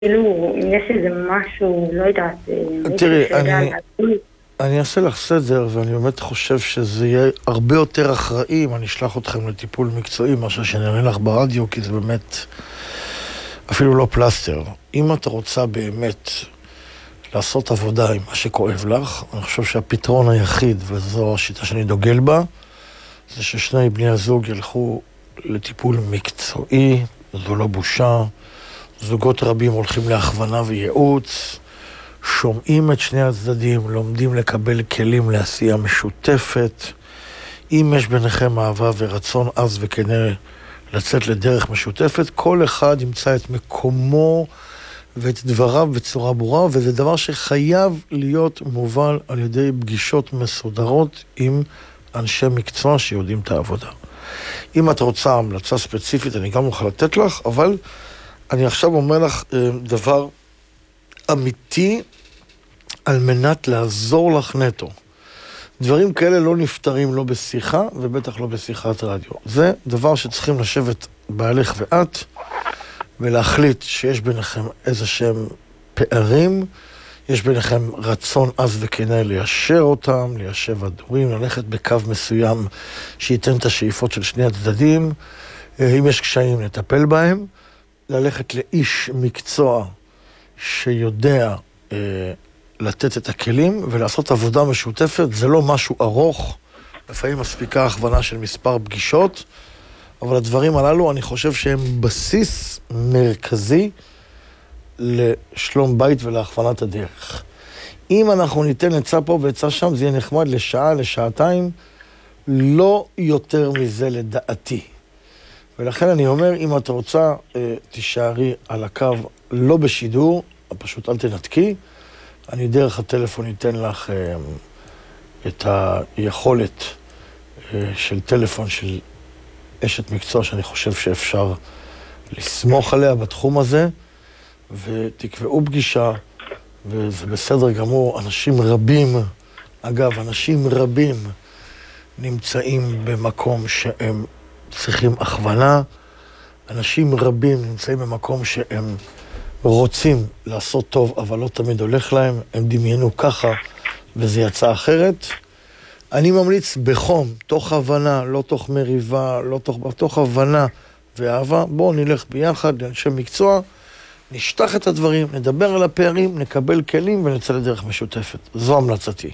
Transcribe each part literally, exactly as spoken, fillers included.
כאילו, אם יש איזה משהו, לא יודעת... תראי, אני... אני אעשה לך סדר, ואני באמת חושב שזה יהיה הרבה יותר אחראי אם אני אשלח אתכם לטיפול מקצועי, משהו שנראה לך ברדיו, כי זה באמת אפילו לא פלסטר. אם אתה רוצה באמת לעשות עבודה עם מה שכואב לך, אני חושב שהפתרון היחיד, וזו השיטה שאני דוגל בה, זה ששני בני הזוג ילכו לטיפול מקצועי, זו לא בושה. זוגות רבים הולכים להכוונה וייעוץ, שומעים את שני הצדדים, לומדים לקבל כלים לעשייה משותפת. אם יש ביניכם אהבה ורצון עז וכנה לצאת לדרך משותפת, כל אחד ימצא את מקומו ואת דבריו בצורה ברורה, וזה דבר שחייב להיות מובל על ידי פגישות מסודרות עם אנשי מקצוע שיודעים את העבודה. אם את רוצה המלצה ספציפית, אני גם אוכל לתת לך, אבל אני עכשיו אומר לך דבר אמיתי על מנת לעזור לך נטו. דברים כאלה לא נפתרים לא בשיחה, ובטח לא בשיחת רדיו. זה דבר שצריכים לשבת בעלך ואת, ולהחליט שיש ביניכם איזה שהם פערים, יש ביניכם רצון עז וכנה ליישר אותם, ליישב הדורים, ללכת בקו מסוים שייתן את השאיפות של שני הצדדים. אם יש קשיים, לטפל בהם. ללכת לאיש מקצוע שיודע אה, לתת את הכלים ולעשות עבודה משותפת. זה לא משהו ארוך, לפעמים מספיקה הכוונה של מספר פגישות, אבל הדברים הללו אני חושב שהם בסיס מרכזי לשלום בית ולהכוונת הדרך. אם אנחנו ניתן עצה פה ועצה שם, זה יהיה נחמד לשעה, לשעתיים, לא יותר מזה לדעתי. ולכן אני אומר, אם את רוצה, תישארי על הקו, לא בשידור, פשוט אל תנתקי. אני דרך הטלפון ניתן לך את היכולת של טלפון של אשת מקצוע, שאני חושב שאפשר לסמוך עליה בתחום הזה, ותקבעו פגישה, וזה בסדר גמור. אנשים רבים, אגב, אנשים רבים נמצאים במקום שהם צריכים הכוונה. אנשים רבים נמצאים במקום שהם רוצים לעשות טוב, אבל לא תמיד הולך להם. הם דמיינו ככה, וזה יצא אחרת. אני ממליץ בחום, תוך הבנה, לא תוך מריבה, לא תוך, תוך הבנה ואהבה. בואו נלך ביחד לאנשי מקצוע, נשטח את הדברים, נדבר על הפערים, נקבל כלים ונצא לדרך משותפת. זו המלצתי.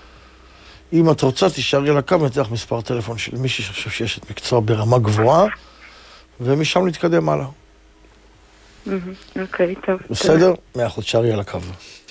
אם את רוצה, תישארי על הקו, נתח מספר טלפון של מישהי שחושב שיש את מקצוע ברמה גבוהה, ומשם נתקדם הלאה. אוקיי, טוב. בסדר? מאה אחוז, תישארי על הקו.